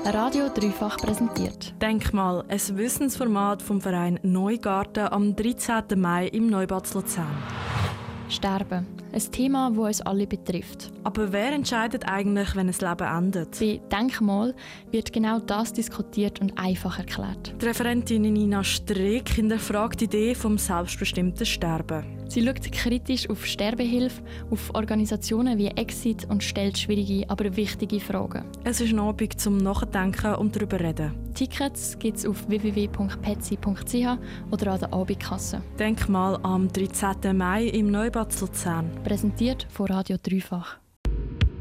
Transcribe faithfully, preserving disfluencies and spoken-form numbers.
Radio Dreifach präsentiert. Denkmal, ein Wissensformat vom Verein Neugarten am dreizehnten Mai im Neubad Luzern. Sterben. Ein Thema, das uns alle betrifft. Aber wer entscheidet eigentlich, wenn ein Leben endet? Bei Denkmal wird genau das diskutiert und einfach erklärt. Die Referentin Nina Strick hinterfragt die Idee vom selbstbestimmten Sterben. Sie schaut kritisch auf Sterbehilfe, auf Organisationen wie Exit und stellt schwierige, aber wichtige Fragen. Es ist ein Abend zum Nachdenken und darüber reden. Tickets gibt es auf w w w punkt petzi punkt c h oder an der Abendkasse. Denkmal am dreizehnten Mai im Neubad Luzern. Präsentiert von Radio Dreifach.